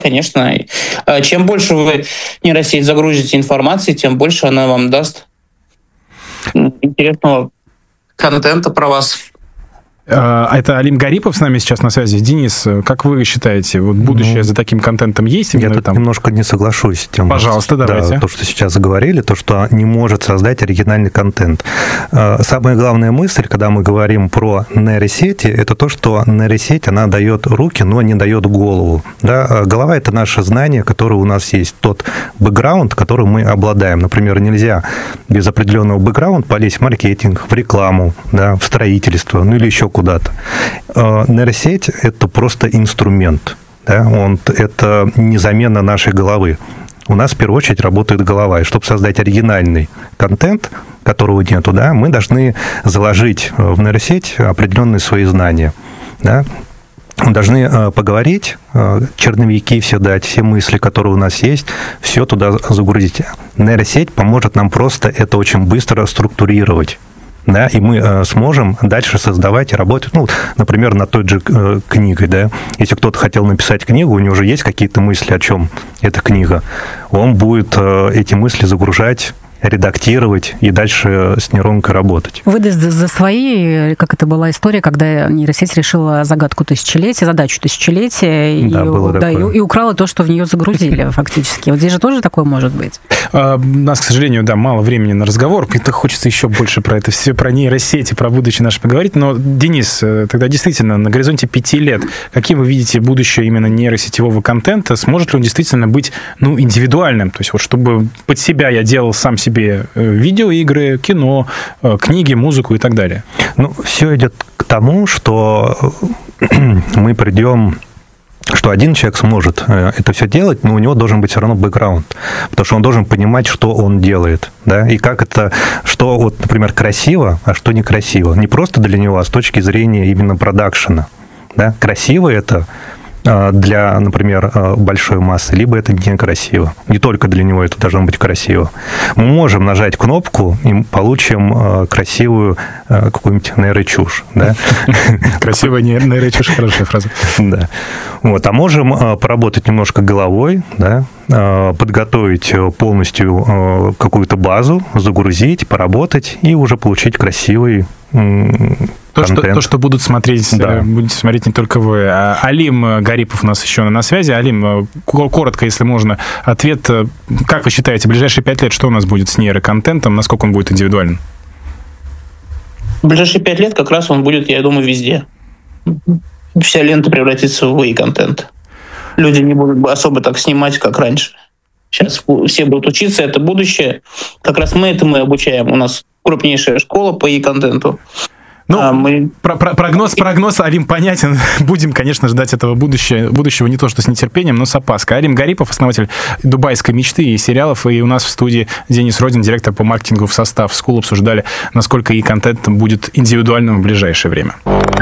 конечно. Чем больше вы нейросеть загрузите информации, тем больше она вам даст интересного контента про вас. Это Алим Гарипов с нами сейчас на связи. Денис, как вы считаете, вот будущее за таким контентом есть? Я тут немножко не соглашусь с тем, пожалуйста, давайте. Да, то, что сейчас говорили, то, что не может создать оригинальный контент. Самая главная мысль, когда мы говорим про нейросети, это то, что нейросеть, она дает руки, но не дает голову. Да? Голова — это наше знание, которое у нас есть, тот бэкграунд, которым мы обладаем. Например, нельзя без определенного бэкграунда полезть в маркетинг, в рекламу, да, в строительство, ну или еще куда-то. Нейросеть — это просто инструмент. Да? Это не замена нашей головы. У нас в первую очередь работает голова. И чтобы создать оригинальный контент, которого нету, да, мы должны заложить в нейросеть определенные свои знания. Да? Мы должны поговорить, черновики все дать, все мысли, которые у нас есть, все туда загрузить. Нейросеть поможет нам просто это очень быстро структурировать. Да, и мы сможем дальше создавать и работать, ну, например, над той же книгой, да. Если кто-то хотел написать книгу, у него уже есть какие-то мысли, о чем эта книга, он будет эти мысли загружать, редактировать и дальше с нейронкой работать. Выдаст за свои, как это была история, когда нейросеть решила загадку тысячелетия, задачу тысячелетия, да, и украла то, что в нее загрузили фактически. Вот здесь же тоже такое может быть? У нас, к сожалению, да, мало времени на разговор, и хочется еще больше про это все, про нейросети, про будущее наше поговорить. Но, Денис, тогда действительно на горизонте 5 лет, каким вы видите будущее именно нейросетевого контента? Сможет ли он действительно быть, ну, индивидуальным? То есть вот чтобы под себя я делал сам себе видеоигры, кино, книги, музыку и так далее? Ну, все идет к тому, что мы придем, что один человек сможет это все делать, но у него должен быть все равно бэкграунд, потому что он должен понимать, что он делает, да, и как это, что вот, например, красиво, а что некрасиво. Не просто для него, а с точки зрения именно продакшена. Да? Красиво это для, например, большой массы, либо это некрасиво. Не только для него это должно быть красиво. Мы можем нажать кнопку и получим красивую какую-нибудь нейрочушь. Да? Красивая нейрочушь, хорошая фраза. Да. Вот. А можем поработать немножко головой, да? Подготовить полностью какую-то базу, загрузить, поработать и уже получить красивый то, что будут смотреть, да. Будете смотреть не только вы. Алим Гарипов у нас еще на связи. Алим, коротко, если можно, ответ. Как вы считаете, в ближайшие 5 лет что у нас будет с нейроконтентом? Насколько он будет индивидуален? В ближайшие 5 лет как раз он будет, я думаю, везде. Вся лента превратится в контент. Люди не будут особо так снимать, как раньше. Сейчас все будут учиться, это будущее. Как раз мы этому и обучаем. У нас крупнейшая школа по контенту. Ну, прогноз, Алим, понятен. Будем, конечно, ждать этого будущего не то что с нетерпением, но с опаской. Алим Гарипов, основатель дубайской мечты и сериалов, и у нас в студии Денис Родин, директор по маркетингу в Состав School, обсуждали, насколько контент будет индивидуальным в ближайшее время.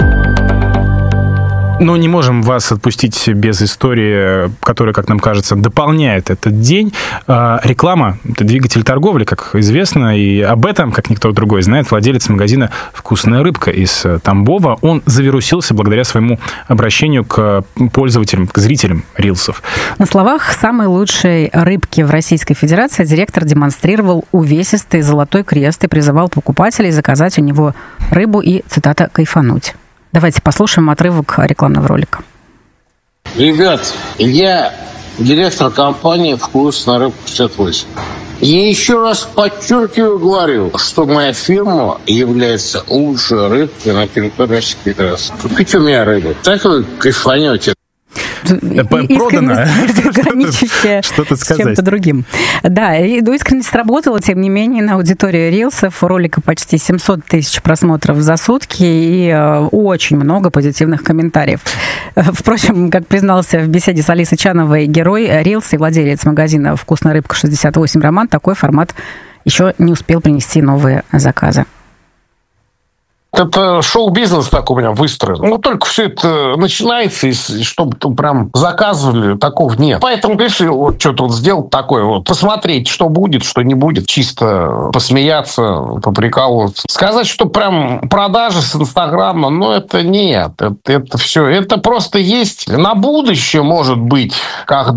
Но не можем вас отпустить без истории, которая, как нам кажется, дополняет этот день. Реклама – это двигатель торговли, как известно, и об этом, как никто другой, знает владелец магазина «Вкусная рыбка» из Тамбова. Он завирусился благодаря своему обращению к пользователям, к зрителям рилсов. На словах самой лучшей рыбки в Российской Федерации директор демонстрировал увесистый золотой крест и призывал покупателей заказать у него рыбу и, цитата, «кайфануть». Давайте послушаем отрывок рекламного ролика. Ребят, я директор компании «Вкусная рыбка 68». Я еще раз подчеркиваю, говорю, что моя фирма является лучшей рыбкой на территории Российской Федерации. Купите у меня рыбу. Так вы кайфанете. Продано. Граничащее с чем-то другим. Да, искренность сработала, тем не менее, на аудитории рилсов. У ролика почти 700 тысяч просмотров за сутки и очень много позитивных комментариев. Впрочем, как признался в беседе с Алисой Чановой герой рилс и владелец магазина «Вкусная рыбка 68» Роман, такой формат еще не успел принести новые заказы. Это шоу-бизнес так у меня выстроен. Ну, только все это начинается, и чтобы там прям заказывали, такого нет. Поэтому решил вот что-то вот сделать такое вот. Посмотреть, что будет, что не будет. Чисто посмеяться, поприкалываться. Сказать, что прям продажи с Инстаграма, ну, это нет. Это все. Это просто есть на будущее, может быть, как